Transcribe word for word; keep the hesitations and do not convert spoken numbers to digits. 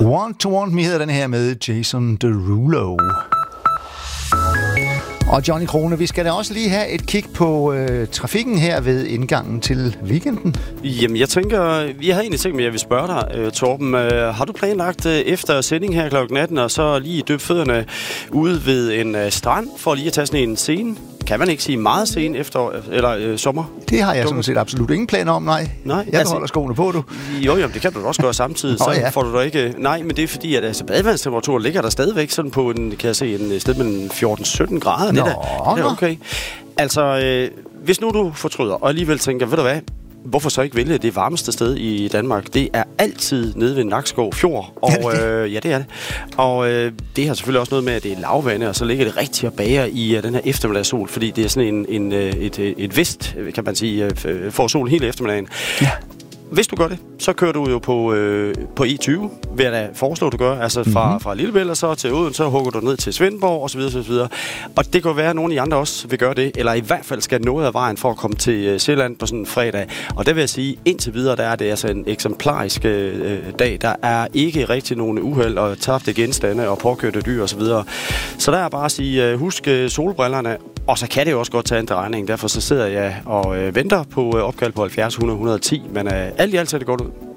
Want to Want Me hedder den her med Jason Derulo. Og Johnny Krone, vi skal da også lige have et kig på øh, trafikken her ved indgangen til weekenden. Jamen, jeg tænker, vi har egentlig tænkt mig, at jeg vil spørge dig, øh, Torben. Øh, har du planlagt øh, efter sending her klokken atten, og så lige døbe fødderne ude ved en øh, strand, for lige at tage sådan en scene? Kan man ikke sige meget sen efter, eller øh, sommer? Det har jeg sådan set absolut ingen planer om, nej. Nej, jeg altså, holder skoene på, du. Jo, jo, det kan du også gøre samtidig. Nå, så ja. får du da ikke... Nej, men det er fordi, at altså, badevandstemperaturen ligger der stadigvæk sådan på en, kan jeg se, en sted mellem fjorten sytten grader. Nå, det er da okay. Altså, øh, hvis nu du fortryder, og alligevel tænker, ved du hvad, hvorfor så ikke vælge det varmeste sted i Danmark? Det er altid nede ved Nakskov Fjord. Og øh, ja, det er det. Og øh, det har selvfølgelig også noget med, at det er lavvande, og så ligger det rigtig og bager i uh, den her eftermiddagssol, fordi det er sådan en, en, et, et, et vist, kan man sige, uh, får sol hele eftermiddagen. Ja. Hvis du gør det, så kører du jo på, øh, på E tyve, vil jeg da foreslå, at du gør. Altså fra, mm-hmm. fra Lillebælt og så til Odense, så hugger du ned til Svendborg osv. osv. Og det kan være, at nogle af de andre også vil gøre det, eller i hvert fald skal noget af vejen for at komme til øh, Sjælland på sådan en fredag. Og der vil jeg sige, indtil videre, der er det altså en eksemplarisk øh, dag. Der er ikke rigtig nogen uheld og tabte genstande og påkørte dyr osv. Så, så der er bare at sige, øh, husk øh, solbrillerne, og så kan det jo også godt tage en regning. Derfor så sidder jeg og øh, venter på øh, opkald på halvfjerds hundrede et hundrede og ti, men øh, alt i alt ser det godt ud.